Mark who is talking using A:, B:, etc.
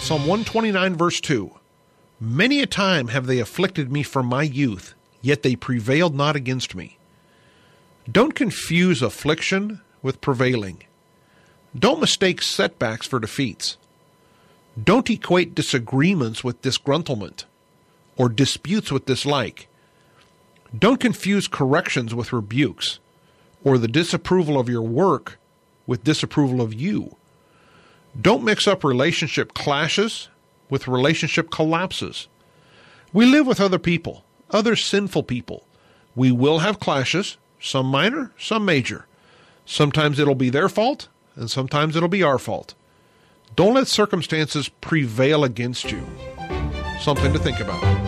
A: Psalm 129, verse 2. Many a time have they afflicted me from my youth, yet they prevailed not against me. Don't confuse affliction with prevailing. Don't mistake setbacks for defeats. Don't equate disagreements with disgruntlement or disputes with dislike. Don't confuse corrections with rebukes or the disapproval of your work with disapproval of you. Don't mix up relationship clashes with relationship collapses. We live with other people, other sinful people. We will have clashes, some minor, some major. Sometimes it'll be their fault, and sometimes it'll be our fault. Don't let circumstances prevail against you. Something to think about.